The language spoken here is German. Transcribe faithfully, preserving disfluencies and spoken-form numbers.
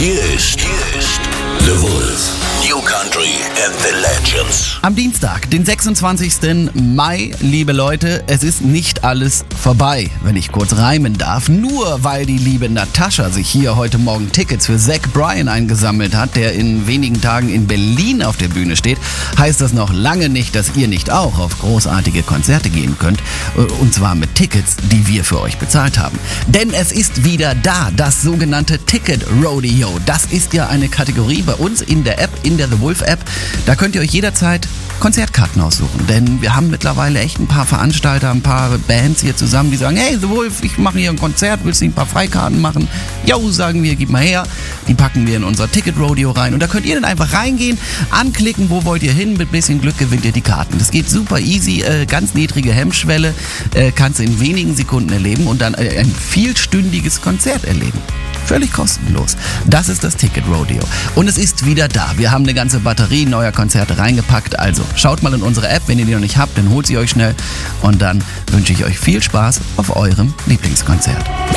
Hier ist, hier ist The Wolf. New Country and the Legends. Am Dienstag, den sechsundzwanzigsten Mai, liebe Leute, es ist nicht alles vorbei, wenn ich kurz reimen darf. Nur weil die liebe Natascha sich hier heute Morgen Tickets für Zach Bryan eingesammelt hat, der in wenigen Tagen in Berlin auf der Bühne steht, heißt das noch lange nicht, dass ihr nicht auch auf großartige Konzerte gehen könnt. Und zwar mit Tickets, die wir für euch bezahlt haben. Denn es ist wieder da, das sogenannte Ticket Rodeo. Das ist ja eine Kategorie bei uns in der App, in der The Wolf App. Da könnt ihr euch jederzeit Konzertkarten aussuchen, denn wir haben mittlerweile echt ein paar Veranstalter, ein paar Bands hier zusammen, die sagen, hey The Wolf, ich mache hier ein Konzert, willst du ein paar Freikarten machen? Jo, sagen wir, gib mal her. Die packen wir in unser Ticket Rodeo rein und da könnt ihr dann einfach reingehen, anklicken, wo wollt ihr hin, mit bisschen Glück gewinnt ihr die Karten. Das geht super easy, äh, ganz niedrige Hemmschwelle, äh, kannst du in wenigen Sekunden erleben und dann äh, ein vielstündiges Konzert erleben. Völlig kostenlos. Das ist das Ticket Rodeo. Und es ist wieder da. Wir haben eine ganze Batterie neuer Konzerte reingepackt. Also schaut mal in unsere App, wenn ihr die noch nicht habt, dann holt sie euch schnell. Und dann wünsche ich euch viel Spaß auf eurem Lieblingskonzert.